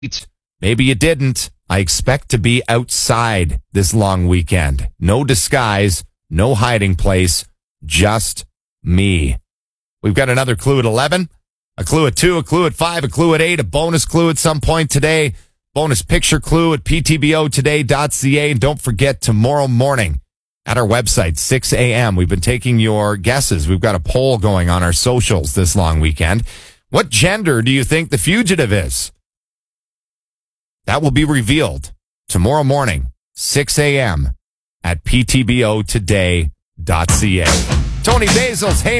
Maybe you didn't. I expect to be outside this long weekend. No disguise, no hiding place, just me. We've got another clue at 11, a clue at 2, a clue at 5, a clue at 8, a bonus clue at some point today, bonus picture clue at ptbotoday.ca. And don't forget, tomorrow morning at our website, 6 a.m., we've been taking your guesses. We've got a poll going on our socials this long weekend. What gender do you think the fugitive is? That will be revealed tomorrow morning, 6 a.m. at ptbotoday.ca. Tony Basil's Hey